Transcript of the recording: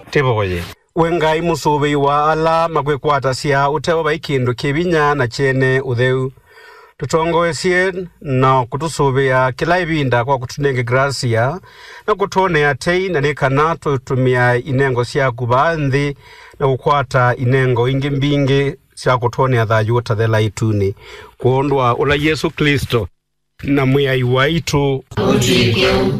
Tiboye. Wengai musubi wa ala magwekwata sia utewa baikindu kibinya na chene utheu. Tutongoesie na kutusubia kila ibinda kwa kutunenge gracia na kutone atei na nekana tutumia inengo sia kubanthi na kukwata inengo ingi mbingi sia kutone athayuta thela ituni kuondwa ula Yesu Kristo na mwia iwaitu